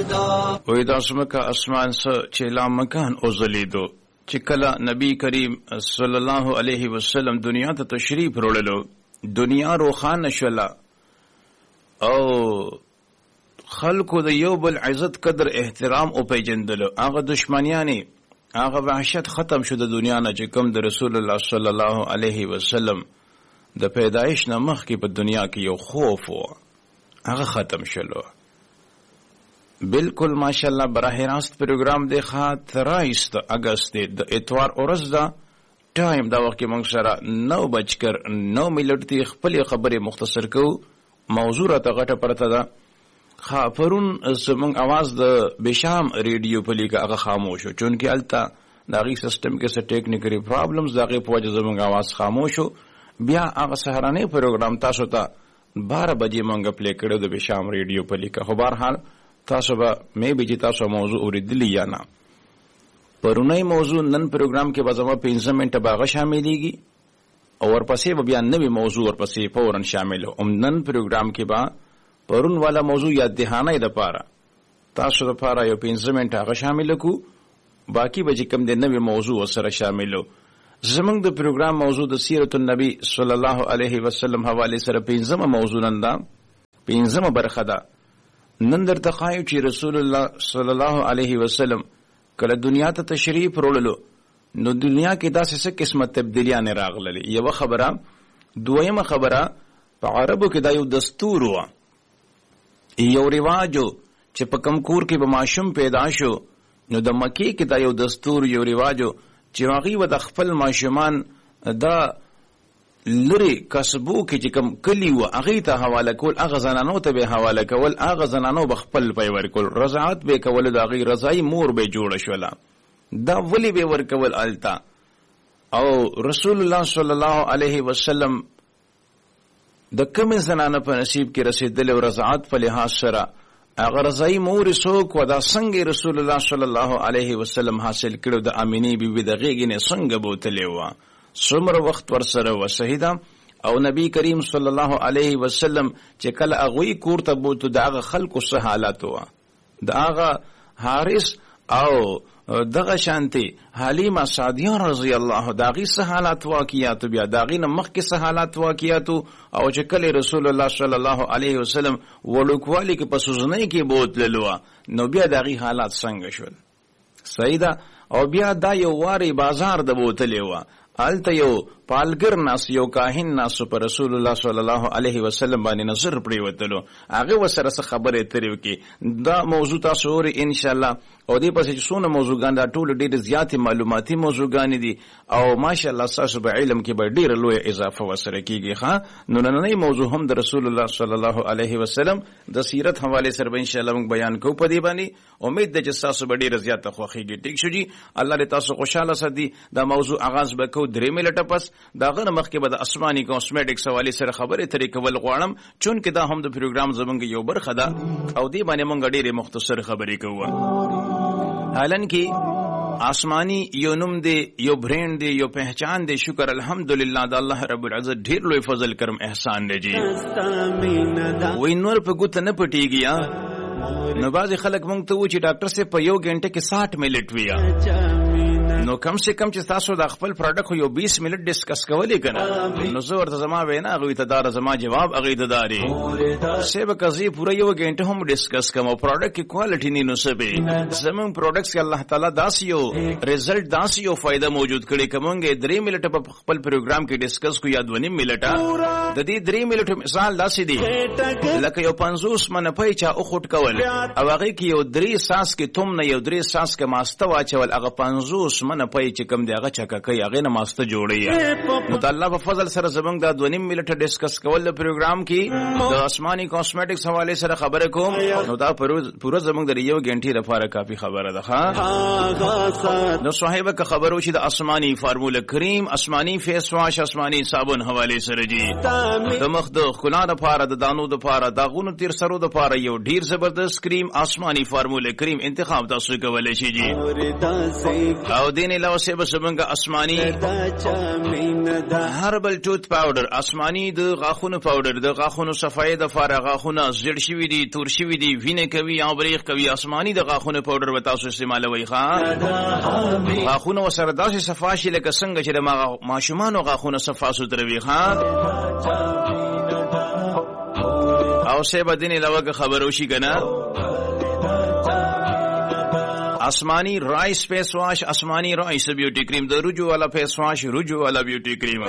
وې دا سمکه اسمان سره چې لا مکان اوزلیدو چې کله نبی کریم صلی الله علیه وسلم دنیا ته تشریف وروړلو دنیا روخانه شوله او خلکو د یو بل عزت قدر احترام او پیژندلو هغه دشمنیانی هغه وحشت ختم شو د دنیا نه چې کوم د رسول الله صلی الله علیه وسلم د پیدایش نه مخکې په دنیا کې یو خوف و هغه ختم شلو بالکل ماشاءالله براه راست پروګرام دی خاطرایست اگست د اتوار ورځ دا ټایم دا وخت موږ سره 9:09 منټ خپل خبره مختصر کو موضوع را ته غټه پرته ده پرون زمونږ आवाज د بشام ریډیو په لیکه هغه خاموش شو چونکه الته داغي سیستم کې څه ټیکنیکلی پرابلمز داغه په وجه زمونږ आवाज خاموش شو بیا هغه سهارنی پروګرام تاسو ته 12 بجې مونږ پلی کړو د بشام ریډیو په لیکه خو بهر حال تاسو به مې به تاسو موضوع اوریدلی یا نه پرونی موضوع نن پروګرام کې به زما 15 منټه باغ شاملېږي او ورپسې به بیا نوې موضوع ورپسې فورن شامل نن پروګرام کې به پرون والا موضوع یاد دهانه د پاره تاسو د پاره یو 15 منټه هغه شامل کو باقی به کوم د نوې موضوع سره شاملو زمونږ د پروګرام موضوع د سیرت النبی صلی الله علیه وسلم حواله سره 15 موضوع نن دا 15 برخه ده نن درته خایو چې رسول الله صلی الله علیه وسلم کله دنیا ته تشریف وروړلو نو دنیا کې داسې څه قسمه تبدیلیاں راغللې یو خبره دویمه خبره په عربو کې دا یو دستور و یو رواجو چې په کم کور کې به ماشوم پیدا شو نو د مکی کې دا یو دستور یو رواجو چې هغه و د خپل ماشومان دا لری کسبو کې چې کم کلی و هغه ته حواله کول هغه زنانو ته به حواله کول هغه زنانو بخپل پي ورکول رضاعت به کول د هغه رضای مور به جوړ شوله دا ولی به ورکول التا او رسول الله صلی الله علیه وسلم د کوم زنانه په نصیب کې رسیدل او رضاعت په لحاظ سره هغه رضای مور سوک و دا څنګه رسول الله صلی الله علیه وسلم حاصل کړو د امینی بیبي د غیګنه څنګه بوتلې و څومره وخت ورسره و شهیدا او نبی کریم صلی الله علیه وسلم چې کله هغه کور ته بوته دغه خلکو سه حالات و دغه حارث او دغه شانتی حلیمه سعدیه رضی الله داغي سه حالات واقعیات بیا داغي نمخ کې سه حالات واقعیات او چې کله رسول الله صلی الله علیه وسلم ولکوالی کې پسوزنۍ کې بوتللو نو بیا داغي حالات څنګه شول سیدا او بیا دا یو واری بازار د بوتلې و الته یو پالګر ناس یو کاهن ناس پر رسول الله صلی الله علیه وسلم باندې نظر پړی وتلو هغه وسره خبره تریو کې دا موضوع تاسو ور ان شاء الله او دې پسې څونه موضوعګان دا ټول ډېر زیاتې معلوماتي موضوعګان دي او ماشاء الله تاسو په علم کې به ډېر لوی اضافه وسره کیږي ها نو نننې موضوع هم د رسول الله صلی الله علیه وسلم د سیرت حواله سره ان شاء الله موږ بیان کوو په دې باندې امید ده چې تاسو به ډېر زیات خوښیږي ټیک شو جی الله دې تاسو خوشاله سدي دا موضوع آغاز وکړو 3 منټه پس داغه مخکې به د اسماني کاسمیټکس حواله سره خبره ترې کول غواړم چون کې دا هم د پروګرام زمونږ یو برخه ده او دې باندې مونږ ډېرې مختصر خبرې کوو حالانکه آسمانی یو نوم دی یو برینډ دی یو پہچان دی شکر الحمدلله د الله رب العزت ډېر لوی فضل کرم احسان دی جی وای نور په ګوت نه پټیږي نو بعض خلک مونږ ته و چې ډاکټر سے په یو غنټه کې 60 منټ ویا نو کم سے کم چې تاسو د خپل پروډکټ یو 20 منټ ډیسکس کولې کنه نو زه ورته زما وینا غوي ته دار زما جواب اغه ته داري سبا کزي پورا یو غنټه هم ډیسکس کوم پروډکټ کی کوالټی نه نو سبه زمون پروډکټس کې الله تعالی داس یو ریزلټ داس یو فائدہ موجود کړي کومګه 3 منټ په خپل پروګرام کې ډیسکس کو یا 2 منټه د دې 3 منټ مثال داسې دی لکه یو 50 من په چا او خټ کول او هغه کې یو 3 ساس کې تم نه یو 3 ساس کې ماسته واچول هغه 50 من پای چې کوم دی هغه چکه کوي هغه نه ماسته جوړي نو الله په فضل سره زمونږ دا 2 منټه ډیسکس کول د پروګرام کې د آسماني کاسمیټکس حواله سره خبره کوم نو دا پورا زمونږ د یو غنټې لپاره کافي خبره ده ها نو صاحب کا خبرو چې د آسماني فارموله کریم آسماني فیس واش آسماني صابون حواله سره جی د مخ د خلا د لپاره د دانو د لپاره د غونو تیر سرو د لپاره یو ډیر زبردست زبردست کریم آسمانی فارموله کریم انتخاب تاسو کولای شئ جی او دین علاوه سه بسمنګ آسمانی هربل ټوث پاوډر آسمانی د غاخونو پاوډر د غاخونو صفای د فارغ غاخونه زړ شوی دي تور شوی دي وینه کوي یا بریښ کوي آسمانی د غاخونو پاوډر وتا تاسو استعمالوي ښا غاخونه وسره داسې صفاشي لکه څنګه چې د ماشومان غاخونه صفا سوتروي ښا او سه بدین علاوه خبرو شي کنه آسمانی رائس فیس واش آسمانی رائس بیوٹی کریم د رجوع والا فیس واش رجوع والا بیوٹی کریم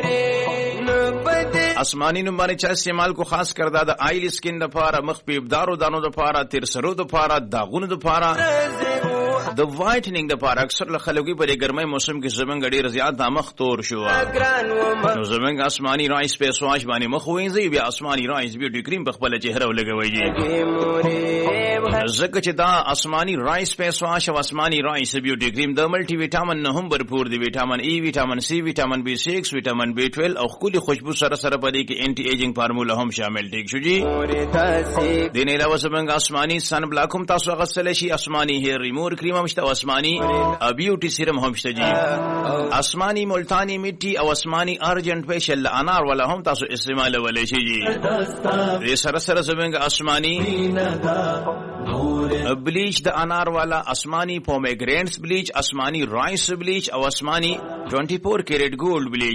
آسمانی نو باندې چا استعمال کو خاص کردا د آیل سکین د پاره مخ په ابدارو دانو د پاره تیر سرو د پاره داغونو د پاره د وایټنینګ د پاره اکثر له خلکو په ګرمۍ موسم کې زمنګ ډیر زیات د مخ تور شو نو زمنګ آسمانی رائس فیس واش باندې مخ وینځي بیا آسمانی رائس بیوټی کریم په خپل چهره ولګوي زکه چې دا آسمانی رائس فیس واش او آسمانی رائس بیوټی کریم د ملټي ویټامین نه هم भरपूर دي ویټامین ای ویټامین سی ویټامین B6 ویټامین B12 او خولي خوشبو سره سره پدې کې انټي ایجینګ فارمولا هم شامل دي شو جی دین علاوه زمنګ آسمانی سن بلاک هم تاسو غسل شي آسمانی هیر ریمور کریم هم شته آسمانی بیوټی سیرم هم شته جی آسمانی ملتانی مټي او آسمانی ارجنټ فیشل انار ولا هم تاسو استعمال ولې شي جی دې سره سره زمنګ آسمانی بلیچ د انار والا آسمانی پومیگرینٹس بلیچ آسمانی رائس بلیچ او آسمانی 24 کیرٹ گولڈ بلیچ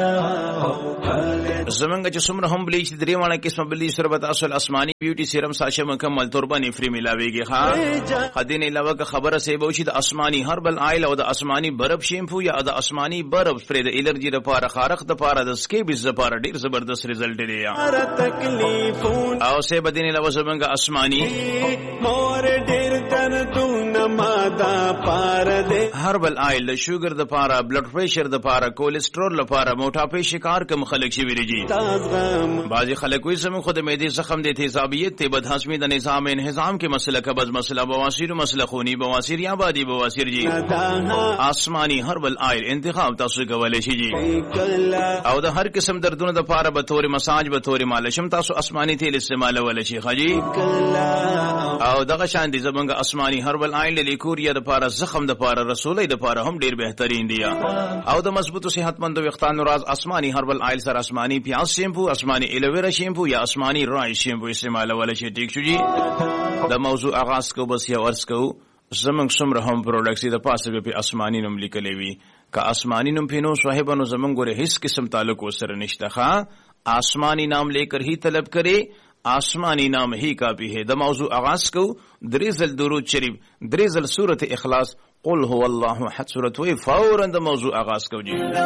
زمنګ چې څومره هم بلیچ درې وانه قسم بلیچ سره به تاسو آسمانی بیوټی سیرم ساشه مکمل تور باندې فری ملاويږي ها خدین علاوه خبره سه به شي د آسمانی هربل آیل او د آسمانی برف شیمپو یا د آسمانی برف سپری د الرجی لپاره خارق د لپاره د سکیبز لپاره ډیر زبردست رزلټ دی او سه بدین علاوه زمنګ آسمانی مور ډیر دردونه ماده پار دے هربل آیل د شوګر د پاره بلډ پریشر د پاره کولیسټرول لپاره موټاپې شکار کوم خلک شي ویریږي بعضی خلک وې سم خود معدې زخم دي تیزابیت ته بدهضمی د نظام انهضام کې مسله قبض مسله بواسیر مسله خونی بواسیر یا بادي بواسیر جی آسمانی هربل آیل انتخاب تاسو کولای شي جی او د هر قسم دردونو د پاره به تور مساج به تور مالشم تاسو آسمانی تیل استعمال ولای شي خجی او دغه شان دي زمونږ آسمانی هربل آیل لیکور یا د پاره زخم د پاره رسولې د پاره هم ډیر بهترین دی او د مضبوط صحتمند وختانو راز آسمانی هربل آیل سره آسمانی پیاز شیمپو آسمانی الویرا شیمپو یا آسمانی رائس شیمپو استعمال ولای شي ټیک شو جی د موضوع آغاز کو بس یا ورس کو زمونږ څومره هم پروډکټس د پاسه په آسمانی نوم لیکلې وي که آسمانی نوم پینو صاحبانو زمونږ ګوره هیڅ قسم تعلق وسره نشته ښا آسمانی نام لیکر ہی طلب کرے آسمانی نام ہی کافی ہے د موضوع آغاز کو دریزل درود شریف دریزل سورت اخلاص قل هو الله احد سورت وی فورا د موضوع آغاز کو جی